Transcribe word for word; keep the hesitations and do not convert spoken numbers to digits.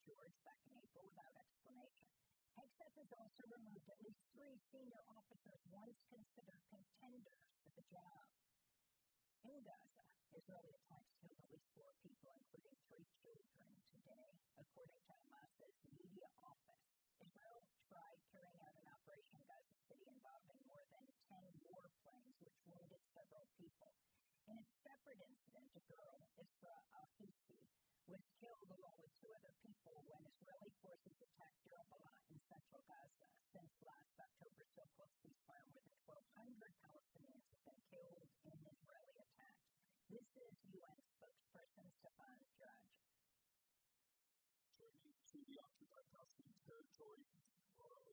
George back in April without explanation. Hegseth has also removed at least three senior officers once considered contenders for the job. In Gaza, Israeli attacks killed at least four people, including three children today, according to Hamas's media office. Israel tried carrying out an operation in Gaza City involving more than ten warplanes, which wounded several people. In a separate incident, a girl, Isra Al-Hisi, was killed along with two other people when Israeli forces attacked Deir al-Balah in central Gaza. Since last October's so-called ceasefire, more